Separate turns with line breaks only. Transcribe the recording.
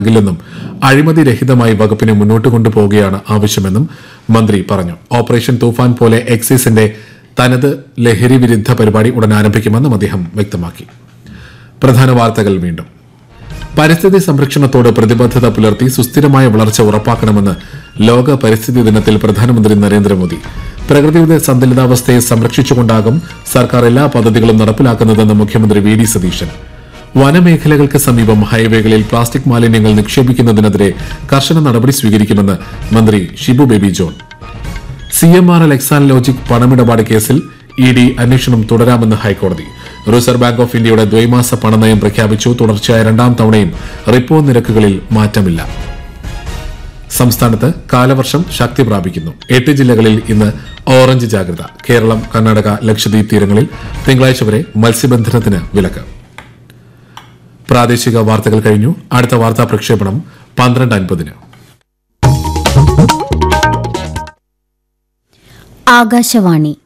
ില്ലെന്നും അഴിമതിരഹിതമായി വകുപ്പിനെ മുന്നോട്ട് കൊണ്ടുപോവുകയാണ് ആവശ്യമെന്നും മന്ത്രി പറഞ്ഞു. ഓപ്പറേഷൻ തൂഫാൻ പോലെ എക്സൈസിന്റെ തനത് ലഹരി വിരുദ്ധ പരിപാടി ഉടൻ ആരംഭിക്കുമെന്നും അദ്ദേഹം വ്യക്തമാക്കി. പ്രധാന വാർത്തകൾ വീണ്ടും. പരിസ്ഥിതി സംരക്ഷണത്തോട് പ്രതിബദ്ധത പുലർത്തി സുസ്ഥിരമായ വളർച്ച ഉറപ്പാക്കണമെന്ന് ലോക പരിസ്ഥിതി ദിനത്തിൽ പ്രധാനമന്ത്രി നരേന്ദ്രമോദി. പ്രകൃതിയുടെ സന്തുലിതാവസ്ഥയെ സംരക്ഷിച്ചുകൊണ്ടാകും സർക്കാർ എല്ലാ പദ്ധതികളും നടപ്പിലാക്കുന്നതെന്ന് മുഖ്യമന്ത്രി വി ഡി സതീശൻ. വനമേഖലകൾക്ക് സമീപം ഹൈവേകളിൽ പ്ലാസ്റ്റിക് മാലിന്യങ്ങൾ നിക്ഷേപിക്കുന്നതിനെതിരെ കർശന നടപടി സ്വീകരിക്കുമെന്ന് മന്ത്രി Shibu baby John. CMRL Exalogic പണമിടപാട് കേസിൽ ED അന്വേഷണം തുടരാമെന്ന് ഹൈക്കോടതി. റിസർവ് ബാങ്ക് ഓഫ് ഇന്ത്യയുടെ ദ്വൈമാസ പണനയം പ്രഖ്യാപിച്ചു. തുടർച്ചയായ രണ്ടാം തവണയും റിപ്പോ നിരക്കുകളിൽ മാറ്റമില്ല. സംസ്ഥാനത്ത് കാലവർഷം ശക്തി പ്രാപിക്കുന്നു. 8 ജില്ലകളിൽ ഇന്ന് ഓറഞ്ച് ജാഗ്രത. കേരളം, കർണാടക, ലക്ഷദ്വീപ് തീരങ്ങളിൽ തിങ്കളാഴ്ച വരെ മത്സ്യബന്ധനത്തിന് വിലക്ക്. പ്രാദേശിക വാർത്തകൾ കഴിഞ്ഞു. അടുത്ത വാർത്താ പ്രക്ഷേപണം 12:50.
ആകാശവാണി